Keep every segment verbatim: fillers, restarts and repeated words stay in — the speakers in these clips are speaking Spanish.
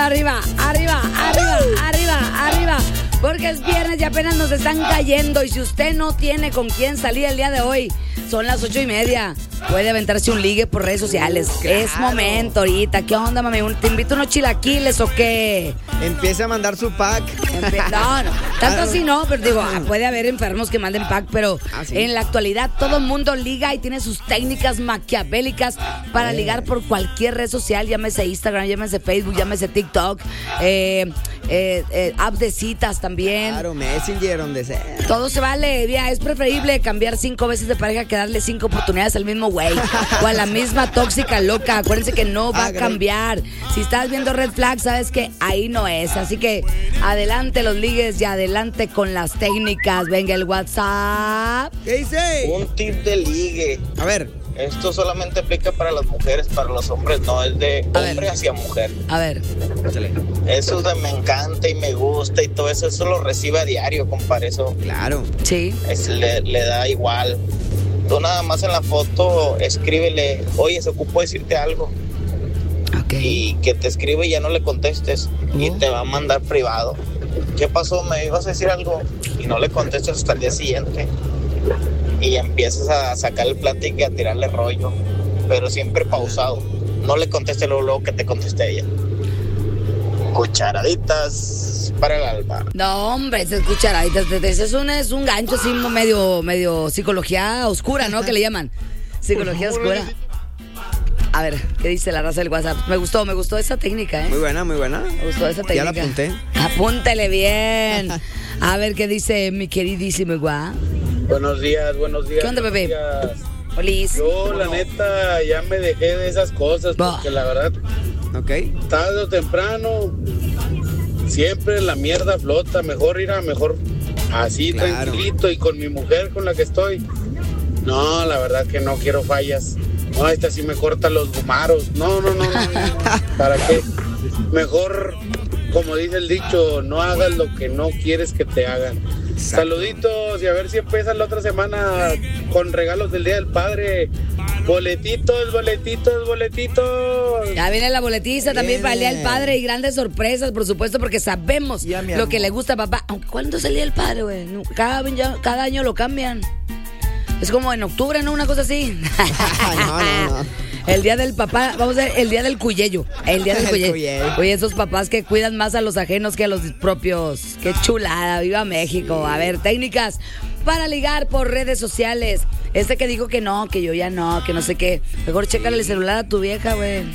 arriba, arriba, arriba, arriba, arriba. Porque es viernes y apenas nos están cayendo. Y si usted no tiene con quién salir el día de hoy, son las ocho y media. Puede aventarse un ligue por redes sociales. Claro. Es momento ahorita. ¿Qué onda, mami? ¿Te invito unos chilaquiles o qué? Empiece a mandar su pack. Empe- no, no. Tanto así no, pero digo, puede haber enfermos que manden pack, pero ah, ¿sí? En la actualidad todo el mundo liga y tiene sus técnicas maquiavélicas para eh. ligar por cualquier red social. Llámese Instagram, llámese Facebook, llámese TikTok, eh, eh, eh, app de citas también. Claro, Messenger, donde sea. Todo se vale. Ya, es preferible cambiar cinco veces de pareja que darle cinco oportunidades al mismo güey o a la misma tóxica loca. Acuérdense que no va ah, a cambiar. Si estás viendo red flag, sabes que ahí no es. Así que adelante los ligues y adelante con las técnicas. Venga el WhatsApp. ¿Qué dice? Un tip de ligue. A ver. Esto solamente aplica para las mujeres, para los hombres no, es de a hombre ver. hacia mujer. A ver. Eso de me encanta y me gusta y todo eso, eso lo recibe a diario, compadre, eso. Claro. Sí. Es, le, le da igual. Tú nada más en la foto escríbele, oye, se ocupó decirte algo. Ok. Y que te escribe y ya no le contestes. Uh. Y te va a mandar privado. ¿Qué pasó? ¿Me ibas a decir algo? Y no le contestes hasta el día siguiente. Y empiezas a sacar el plático y a tirarle rollo, pero siempre pausado. No le conteste luego, luego que te conteste ella. Cucharaditas para el alma. No, hombre, esas cucharaditas, ese es un, es un gancho así medio, medio psicología oscura, ¿no? Que le llaman psicología oscura. A ver, ¿qué dice la raza del WhatsApp? Me gustó, me gustó esa técnica, ¿eh? Muy buena, muy buena. Me gustó esa técnica. Ya la apunté. Apúntele bien. A ver, ¿qué dice mi queridísimo Guá? Buenos días, buenos días. ¿Qué onda, bebé? Olis. Yo, la neta, ya me dejé de esas cosas porque la verdad, okay. tarde o temprano, siempre la mierda flota. Mejor ir a mejor así, claro. Tranquilito y con mi mujer con la que estoy. No, la verdad que no quiero fallas. No, esta sí me corta los gumaros. No, no, no, no, no. ¿Para qué? Mejor, como dice el dicho, no hagas lo que no quieres que te hagan. Exacto. Saluditos y a ver si empiezan la otra semana con regalos del Día del Padre. Boletitos, boletitos, boletitos. Ya viene la boletiza también para el Día del Padre y grandes sorpresas, por supuesto, porque sabemos ya, lo que le gusta a papá. ¿Cuándo es el Día del Padre, güey? Cada, cada año lo cambian. Es como en octubre, ¿no? Una cosa así. no, no, no. El día del papá, vamos a ver, el día del cuyello. El día del cuyello. Oye, esos papás que cuidan más a los ajenos que a los propios. Qué chulada, viva México. A ver, técnicas para ligar por redes sociales. Este que dijo que no, que yo ya no, que no sé qué. Mejor chécale el celular a tu vieja, güey.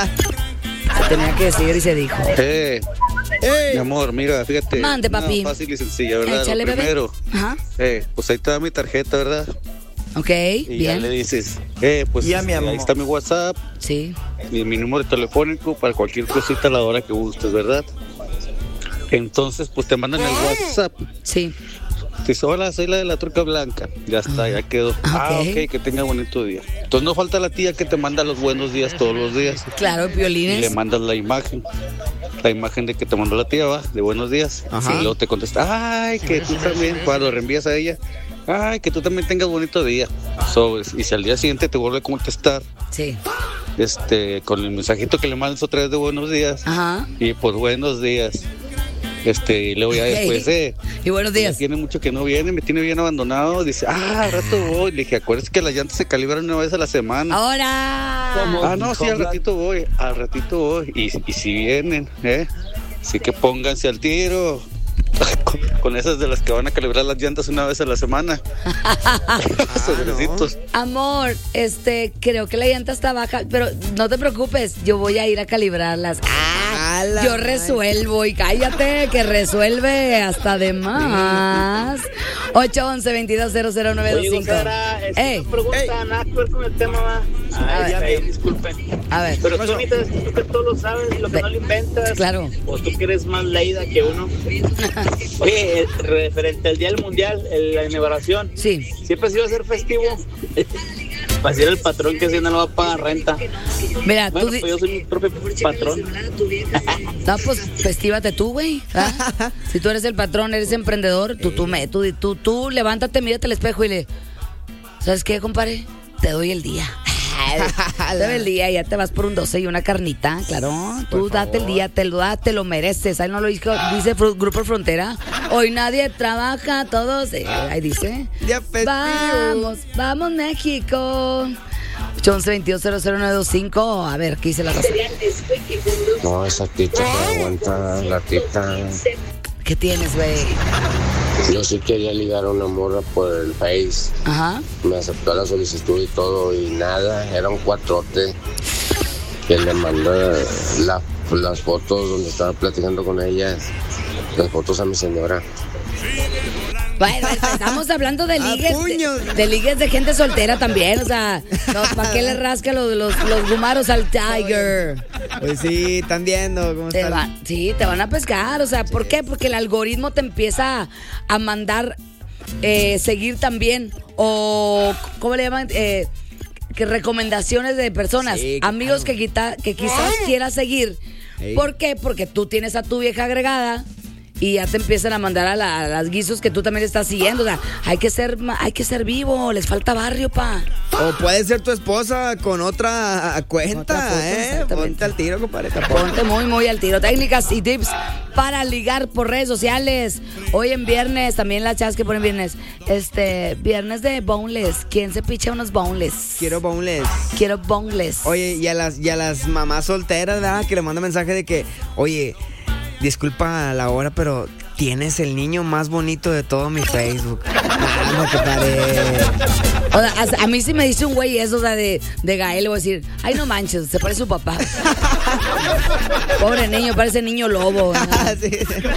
Se tenía que decir y se dijo. Eh, hey. Mi amor, mira, fíjate. Mande, papi. No, fácil y sencilla, ¿verdad? Échale, Lo primero, Ajá. Eh, pues ahí te da mi tarjeta, ¿verdad? Ok, y bien. ya le dices, eh, pues ya, mi amor. Ahí está mi WhatsApp. Sí. Mi, mi número telefónico para cualquier cosita a la hora que gustes, ¿verdad? Entonces, pues te mandan el WhatsApp. Sí. Te dice, hola, soy la de la troca blanca. Ya está, ya quedó. Ah, ok, okay, que tenga bonito día. Entonces no falta la tía que te manda los buenos días todos los días. Claro, violines. Y le mandas la imagen. La imagen de que te mandó la tía, va, de buenos días. Ajá. Y luego te contesta, ay, que tú también, cuando lo reenvías a ella, ay, que tú también tengas bonito día. So, y si al día siguiente te vuelve a contestar, sí, este, con el mensajito que le mandas otra vez de buenos días. Ajá. Y pues buenos días. Este, y luego ya okay. después, eh. Y buenos días. Tiene mucho que no viene, me tiene bien abandonado. Dice, ah, al rato voy. Le dije, acuérdate que las llantas se calibran una vez a la semana. ¡Ahora! Ah, no, sí, al ratito voy, al ratito voy. Y, y si vienen, ¿eh? Así que pónganse al tiro. Con, con esas de las que van a calibrar las llantas una vez a la semana. ah, Sobrecitos. No. Amor, este, creo que la llanta está baja, pero no te preocupes, yo voy a ir a calibrarlas. Ah, yo resuelvo y cállate, que resuelve hasta de más. ocho once, veintidós cero cero nueve dos cinco. Ey, pregunta, nada que ver con el tema, va. Ay, ya, ey, disculpen. A ver. Pero tú, ahorita, tú que todo lo sabes, lo que de... no lo inventas. Claro. O tú que eres más leída que uno. Oye, referente al Día del Mundial, el, la inauguración. Sí. Siempre se iba a hacer festivo. Para decir el patrón que si no lo va a pagar renta. Mira, bueno, tú. Pues yo soy mi propio patrón. No, pues festívate tú, güey. ¿Ah? Si tú eres el patrón, eres emprendedor, tú, tú, me, tú, tú, tú levántate, mírate al espejo y le. ¿Sabes qué, compadre? Te doy el día. Dame el día, ya te vas por un doce y una carnita, claro. Tú por date favor. El día, te lo da, te lo mereces. Ahí no lo dice, dice Grupo Frontera. Hoy nadie trabaja, todos. Eh, ahí dice. Ya vamos, vamos México. ocho once veintidós cero cero nueve dos cinco. A ver, ¿qué dice la raza? No, esa tita no aguanta, la tita. ¿Qué tienes, güey? Yo sí quería ligar a una morra por el Face. Ajá. Me aceptó la solicitud y todo y nada, era un cuatrote que le mandé la, las fotos donde estaba platicando con ella, las fotos a mi señora. Bueno, estamos hablando de ligues de, de ligues de gente soltera también, o sea, no, ¿para qué le rasca los, los, los gumaros al Tiger? Pues sí, están viendo cómo te está. Va, sí, te van a pescar, o sea, ¿por qué? Porque el algoritmo te empieza a mandar eh, seguir también, o, ¿cómo le llaman? Eh, que recomendaciones de personas, sí, amigos claro. que, quita, que quizás quieras seguir. Sí. ¿Por qué? Porque tú tienes a tu vieja agregada y ya te empiezan a mandar a, la, a las guisos que tú también estás siguiendo. O sea, hay que ser, hay que ser vivo, les falta barrio, pa. O puede ser tu esposa con otra cuenta, otra foto, ¿eh? Ponte al tiro, compadre. Ponte muy, muy al tiro. Técnicas y tips para ligar por redes sociales. Hoy en viernes, también las chavas que ponen viernes. Este, viernes de boneless. ¿Quién se picha unos boneless? Quiero boneless. Quiero boneless. Oye, y a las, y a las mamás solteras, ¿verdad? Que le mandan mensaje de que, oye, disculpa la hora, pero tienes el niño más bonito de todo mi Facebook. Ah, no te paré. O sea, a, a mí sí me dice un güey eso, o sea, de, de Gael, le voy a decir, ay, no manches, se parece a su papá. Pobre niño, parece niño lobo. Sí.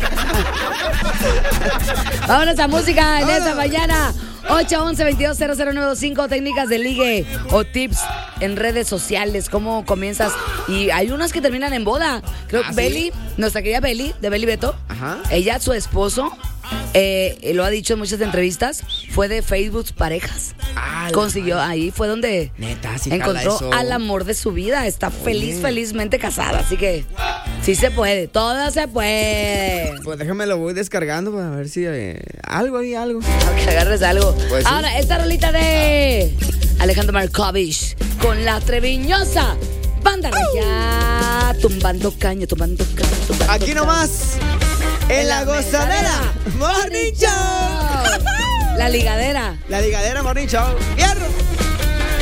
Vámonos a música en esta mañana. ocho once veintidós cero cero nueve cinco, técnicas de ligue o tips en redes sociales, cómo comienzas. Y hay unas que terminan en boda. Creo que ¿Ah, Beli, sí? nuestra querida Beli, de Beli Beto, Ajá. ella, su esposo, eh, lo ha dicho en muchas entrevistas, fue de Facebook Parejas. Ah, consiguió, la... ahí fue donde Neta, sí encontró al amor de su vida. Está feliz, Oye. felizmente casada. Así que sí se puede, todo se puede. Pues déjame lo voy descargando para ver si eh, algo ahí, algo. Que agarres algo. Pues Ahora, sí. esta rolita de Alejandro Markovich con La Treviñosa. Banda Regia, tumbando caño, tumbando caño, tumbando Aquí caño. nomás, en la, la gozadera, Morning Show. La ligadera. La ligadera, Morning Show. ¡Hierro!